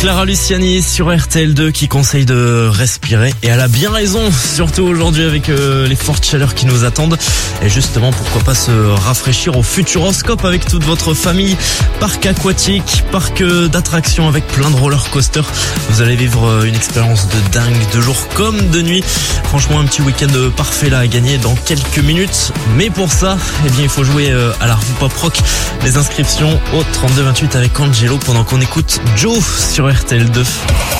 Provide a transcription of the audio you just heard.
Clara Luciani sur RTL2 qui conseille de respirer, et elle a bien raison, surtout aujourd'hui avec les fortes chaleurs qui nous attendent. Et justement, pourquoi pas se rafraîchir au Futuroscope avec toute votre famille. Parc aquatique, parc d'attractions avec plein de roller coasters. Vous allez vivre une expérience de dingue, de jour comme de nuit. Franchement, un petit week-end parfait là à gagner dans quelques minutes. Mais pour ça, eh bien, il faut jouer à la Pop Rock. Les inscriptions au 32-28 avec Angelo pendant qu'on écoute Joe sur RTL2.